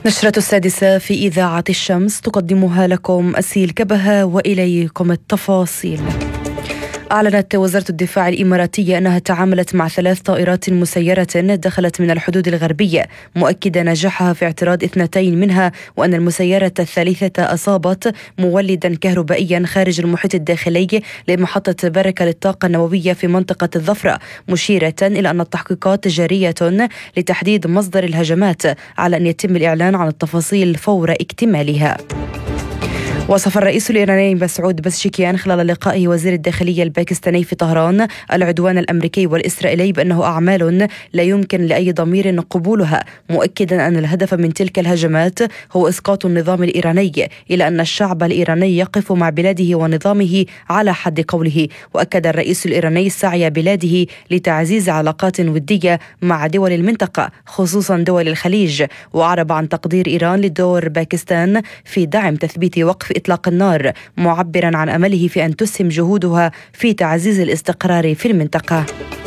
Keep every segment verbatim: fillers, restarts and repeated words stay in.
نشرة السادسة في إذاعة الشمس تقدمها لكم أسيل كبهة وإليكم التفاصيل. أعلنت وزارة الدفاع الإماراتية أنها تعاملت مع ثلاث طائرات مسيرة دخلت من الحدود الغربية، مؤكدة نجاحها في اعتراض اثنتين منها، وأن المسيرة الثالثة أصابت مولدا كهربائيا خارج المحيط الداخلي لمحطة بركة للطاقة النووية في منطقة الظفرة، مشيرة إلى أن التحقيقات جارية لتحديد مصدر الهجمات، على أن يتم الإعلان عن التفاصيل فور اكتمالها. وصف الرئيس الإيراني مسعود بزشكيان خلال لقائه وزير الداخلية الباكستاني في طهران العدوان الأمريكي والإسرائيلي بأنه أعمال لا يمكن لأي ضمير قبولها، مؤكدا أن الهدف من تلك الهجمات هو إسقاط النظام الإيراني، إلى أن الشعب الإيراني يقف مع بلاده ونظامه على حد قوله. وأكد الرئيس الإيراني سعي بلاده لتعزيز علاقات ودية مع دول المنطقة خصوصا دول الخليج، وأعرب عن تقدير إيران لدور باكستان في دعم تثبيت وقف إطلاق النار، معبرا عن أمله في أن تسهم جهودها في تعزيز الاستقرار في المنطقة.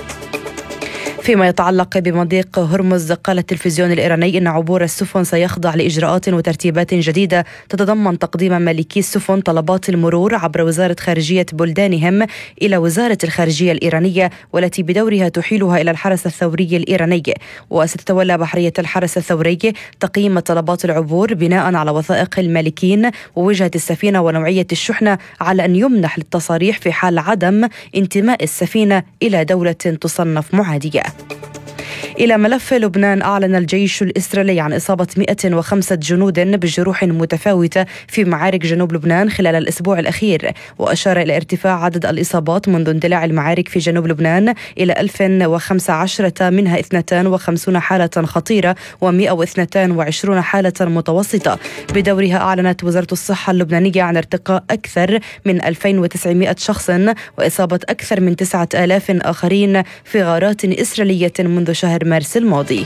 فيما يتعلق بمضيق هرمز، قال التلفزيون الإيراني إن عبور السفن سيخضع لإجراءات وترتيبات جديدة تتضمن تقديم مالكي السفن طلبات المرور عبر وزارة خارجية بلدانهم إلى وزارة الخارجية الإيرانية، والتي بدورها تحيلها إلى الحرس الثوري الإيراني. وستتولى بحرية الحرس الثوري تقييم طلبات العبور بناء على وثائق المالكين ووجهة السفينة ونوعية الشحنة، على أن يمنح للتصاريح في حال عدم انتماء السفينة إلى دولة تصنف معادية. إلى ملف لبنان، أعلن الجيش الإسرائيلي عن إصابة مئة وخمسة جنود بجروح متفاوتة في معارك جنوب لبنان خلال الأسبوع الأخير، وأشار إلى ارتفاع عدد الإصابات منذ اندلاع المعارك في جنوب لبنان إلى ألف وخمسة عشر، منها اثنتين وخمسين حالة خطيرة ومئة واثنين وعشرين حالة متوسطة. بدورها أعلنت وزارة الصحة اللبنانية عن ارتقاء أكثر من ألفين وتسعمئة شخص وإصابة أكثر من تسعة آلاف آخرين في غارات إسرائيلية منذ شهر مارس الماضي.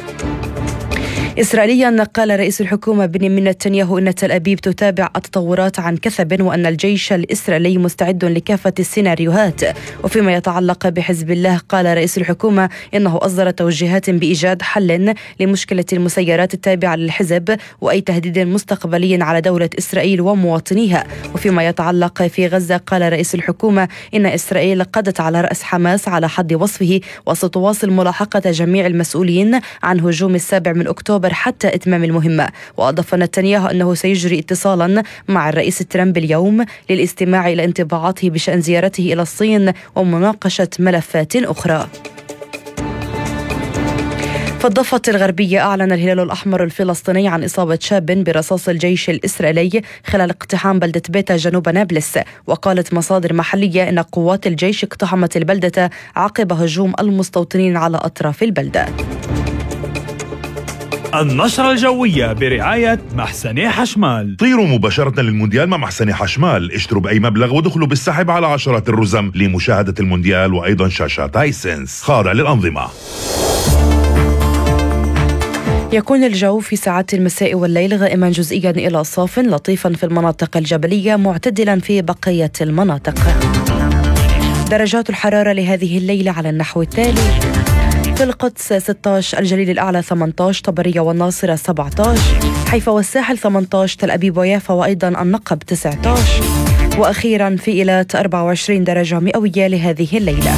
إسرائيليا، قال رئيس الحكومة بنيامين نتنياهو إن تل أبيب تتابع التطورات عن كثب، وأن الجيش الإسرائيلي مستعد لكافة السيناريوهات. وفيما يتعلق بحزب الله، قال رئيس الحكومة إنه أصدر توجيهات بإيجاد حل لمشكلة المسيرات التابعة للحزب وأي تهديد مستقبلي على دولة إسرائيل ومواطنيها. وفيما يتعلق في غزة، قال رئيس الحكومة إن إسرائيل قضت على رأس حماس على حد وصفه، وستواصل ملاحقة جميع المسؤولين عن هجوم السابع من أكتوبر حتى إتمام المهمة. وأضاف نتنياهو أنه سيجري اتصالا مع الرئيس ترامب اليوم للاستماع إلى انطباعاته بشأن زيارته إلى الصين ومناقشة ملفات أخرى. في الضفة الغربية، أعلن الهلال الأحمر الفلسطيني عن إصابة شاب برصاص الجيش الإسرائيلي خلال اقتحام بلدة بيتا جنوب نابلس. وقالت مصادر محلية إن قوات الجيش اقتحمت البلدة عقب هجوم المستوطنين على أطراف البلدة. النشرة الجوية برعاية محسن حشمال. طيروا مباشرة للمونديال مع محسن حشمال، اشتروا بأي مبلغ ودخلوا بالسحب على عشرات الرزم لمشاهدة المونديال وأيضا شاشات هايسنس خاضع للأنظمة. يكون الجو في ساعات المساء والليل غائما جزئيا إلى صاف لطيفا في المناطق الجبلية، معتدلا في بقية المناطق. درجات الحرارة لهذه الليلة على النحو التالي: في القدس ستة عشر، الجليل الأعلى ثمانية عشر، طبرية والناصرة سبعة عشر، حيفا والساحل ثمانية عشر، تل أبيب ويافا وأيضا النقب تسعة عشر، وأخيرا في إيلات أربعة وعشرين درجة مئوية لهذه الليلة.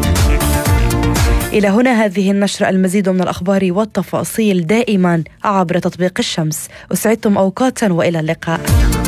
إلى هنا هذه النشرة، المزيد من الأخبار والتفاصيل دائما عبر تطبيق الشمس. أسعدتم أوقاتا وإلى اللقاء.